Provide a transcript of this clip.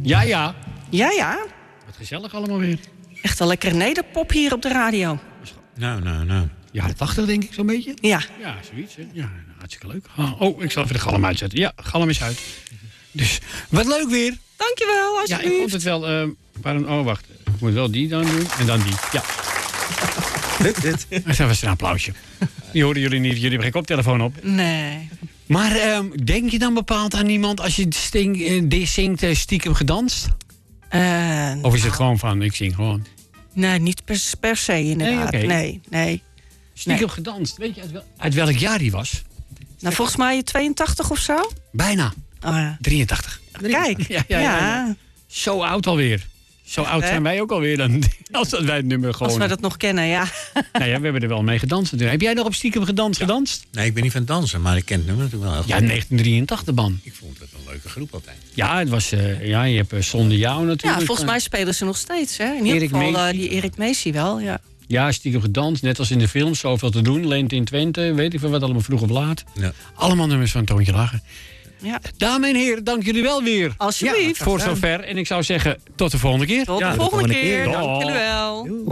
Ja, ja. Ja, ja. Wat gezellig allemaal weer. Echt een lekkere nederpop hier op de radio. Nou. Jaren 80 denk ik zo'n beetje. Ja. Ja, zoiets. Hè. Ja, hartstikke leuk. Oh, ik zal even de galm uitzetten. Ja, galm is uit. Dus, wat leuk weer. Dankjewel, Ja, alsjeblieft. ik vond het wel... oh, wacht. Ik moet wel die dan doen en dan die. Ja. Dat was een applausje. Die hoorden jullie niet. Jullie hebben geen koptelefoon op. Nee. Maar denk je dan bepaald aan iemand als je zingt stiekem gedanst? Of is het gewoon van, ik zing gewoon? Nee, niet per se inderdaad. Nee, oké. Nee. Stiekem gedanst. Weet je uit welk jaar die was? Nou, volgens mij 82 of zo. Bijna. Oh, ja. 83. Kijk. Ja. Zo oud alweer. Zo oud hè? zijn wij ook alweer dan, als dat wij het nummer gewoon... Als wij dat nog kennen, ja. Nou ja, we hebben er wel mee gedanst natuurlijk. Heb jij nog op stiekem gedanst? Nee, ik ben niet van dansen, maar ik ken het nummer natuurlijk wel. Ja, 1983 man. Ik vond het een leuke groep altijd. Ja, het was, je hebt Zonder Jou natuurlijk. Ja, volgens mij spelen ze nog steeds. Hè? In ieder Erik geval Meesie. die Erik Meesie wel, ja. Ja, stiekem gedanst, net als in de film. Zoveel te doen, Leent in Twente, weet ik veel wat, allemaal vroeg of laat. Ja. Allemaal nummers van Toontje Lachen. Ja. Dames en heren, dank jullie wel weer. Alsjeblieft. Voor zover. En ik zou zeggen, tot de volgende keer. Tot de volgende keer. Dag. Dank jullie wel.